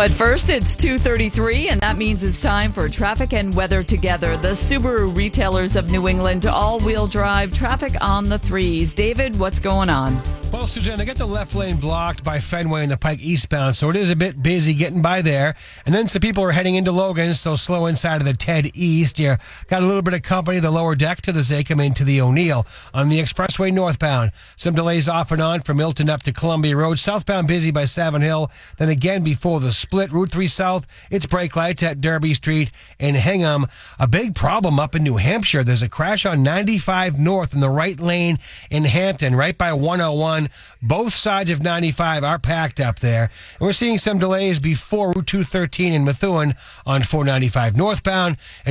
But first, it's 2:33, and that means it's time for traffic and weather together. The Subaru retailers of New England all-wheel drive traffic on the threes. David, what's going on? Well, Suzanne, they got the left lane blocked by Fenway and the Pike eastbound, so it is a bit busy getting by there. And then some people are heading into Logan, so slow inside of the Ted East. You got a little bit of company, the lower deck to the Zachem into the O'Neill. On the expressway northbound, some delays off and on from Milton up to Columbia Road. Southbound busy by Savin Hill. Then again before the split, Route 3 South, it's brake lights at Derby Street and Hingham. A big problem up in New Hampshire. There's a crash on 95 North in the right lane in Hampton, right by 101. Both sides of 95 are packed up there. And we're seeing some delays before Route 213 in Methuen on 495 northbound.